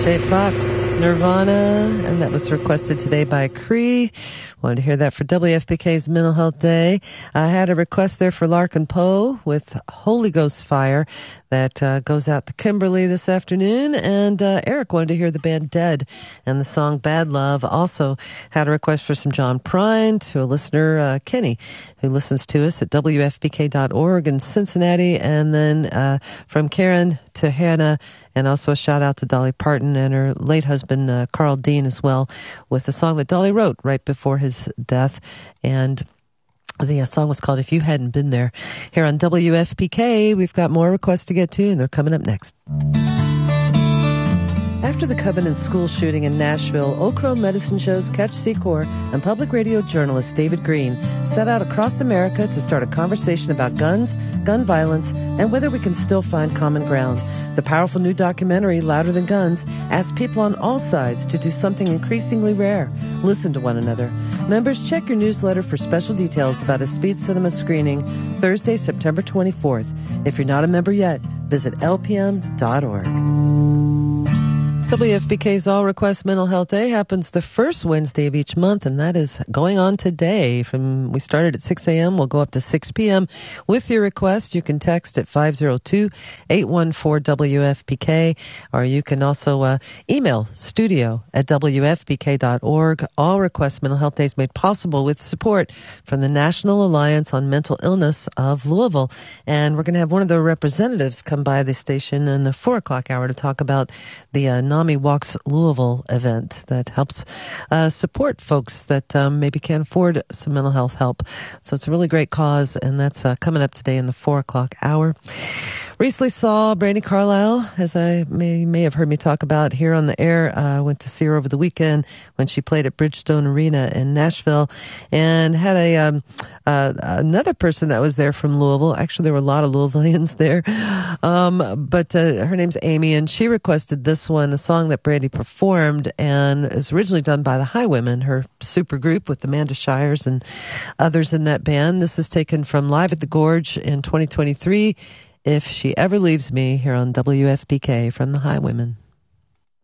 Heart-shaped box, Nirvana, and that was requested today by Cree. Wanted to hear that for WFPK's Mental Health Day. I had a request there for Larkin Poe with Holy Ghost Fire. That goes out to Kimberly this afternoon. And Eric wanted to hear the band Dead and the song Bad Love. Also had a request for some John Prine to a listener, Kenny, who listens to us at WFPK.org in Cincinnati. And then from Karen to Hannah, and also a shout out to Dolly Parton and her late husband, Carl Dean, as well, with a song that Dolly wrote right before his death. And the song was called If You Hadn't Been There. Here on WFPK, we've got more requests to get to, and they're coming up next. After the Covenant school shooting in Nashville, Oak Grove Medicine Show's Catch Secor and public radio journalist David Green set out across America to start a conversation about guns, gun violence, and whether we can still find common ground. The powerful new documentary, Louder Than Guns, asks people on all sides to do something increasingly rare: listen to one another. Members, check your newsletter for special details about a speed cinema screening Thursday, September 24th. If you're not a member yet, visit lpm.org. WFPK's All Request Mental Health Day happens the first Wednesday of each month, and that is going on today. We started at 6 a.m. We'll go up to 6 p.m. With your request, you can text at 502-814-WFPK, or you can also email studio@WFPK.org. All Request Mental Health Day is made possible with support from the National Alliance on Mental Illness of Louisville. And we're going to have one of the representatives come by the station in the 4 o'clock hour to talk about the NAMI Walks Louisville event that helps support folks that maybe can't afford some mental health help. So it's a really great cause, and that's coming up today in the 4 o'clock hour. Recently saw Brandi Carlile, as I may have heard me talk about here on the air. Went to see her over the weekend when she played at Bridgestone Arena in Nashville, and had another person that was there from Louisville. Actually, there were a lot of Louisvillians there, but her name's Amy, and she requested this one, a song that Brandi performed, and it was originally done by the Highwomen, her super group with Amanda Shires and others in that band. This is taken from Live at the Gorge in 2023. If She Ever Leaves Me, here on WFPK from the Highwomen.